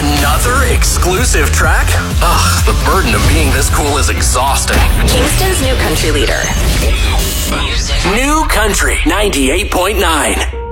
Another exclusive track? Ugh, the burden of being this cool is exhausting. Kingston's new country leader. New Country 98.9.